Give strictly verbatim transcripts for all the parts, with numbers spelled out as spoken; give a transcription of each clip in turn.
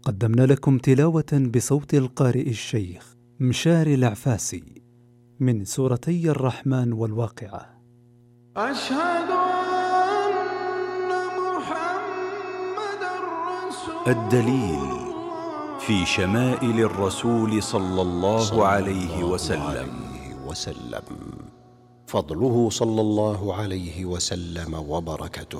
قدمنا لكم تلاوة بصوت القارئ الشيخ مشاري العفاسي من سورتي الرحمن والواقعة. أشهد أن محمدًا رسول الدليل في شمائل الرسول صلى الله عليه وسلم. وسلم فضله صلى الله عليه وسلم وبركته.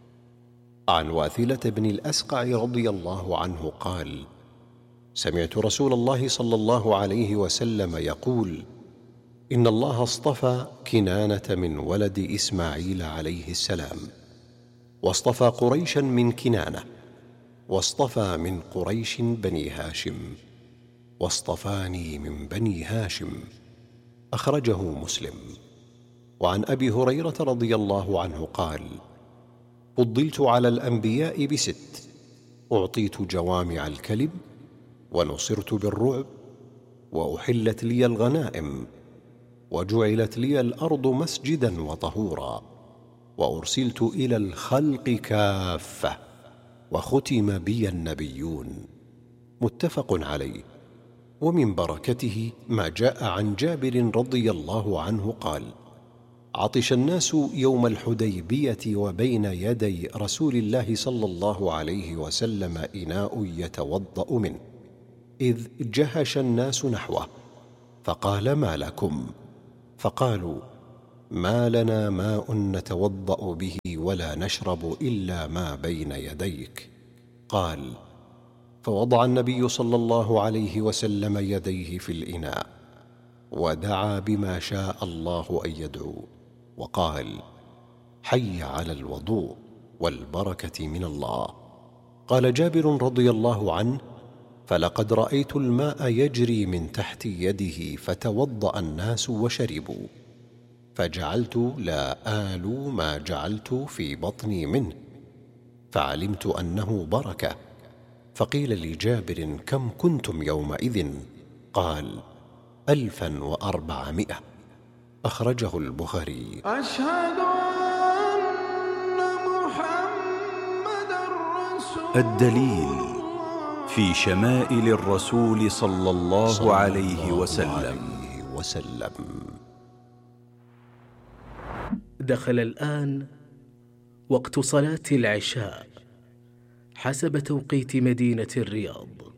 عن واثلة بن الأسقع رضي الله عنه قال: سمعت رسول الله صلى الله عليه وسلم يقول: إن الله اصطفى كنانة من ولد إسماعيل عليه السلام، واصطفى قريشا من كنانة، واصطفى من قريش بني هاشم، واصطفاني من بني هاشم. أخرجه مسلم. وعن أبي هريرة رضي الله عنه قال: فضلت على الأنبياء بست: أعطيت جوامع الكلم، ونصرت بالرعب، وأحلت لي الغنائم، وجعلت لي الأرض مسجدا وطهورا، وأرسلت إلى الخلق كافة، وختم بي النبيون. متفق عليه. ومن بركته ما جاء عن جابر رضي الله عنه قال: عطش الناس يوم الحديبية وبين يدي رسول الله صلى الله عليه وسلم إناء يتوضأ منه، إذ جهش الناس نحوه، فقال: ما لكم؟ فقالوا: ما لنا ماء نتوضأ به ولا نشرب إلا ما بين يديك. قال: فوضع النبي صلى الله عليه وسلم يديه في الإناء، ودعا بما شاء الله أن يدعو، وقال: حي على الوضوء والبركة من الله. قال جابر رضي الله عنه: فلقد رأيت الماء يجري من تحت يده، فتوضأ الناس وشربوا، فجعلت لا آل ما جعلت في بطني منه، فعلمت أنه بركة. فقيل لجابر: كم كنتم يومئذ؟ قال: ألفا وأربعمائة. أخرجه البخاري. أشهد أن محمدًا رسول الدليل في شمائل الرسول صلى الله عليه وسلم. وسلم. دخل الآن وقت صلاة العشاء حسب توقيت مدينة الرياض.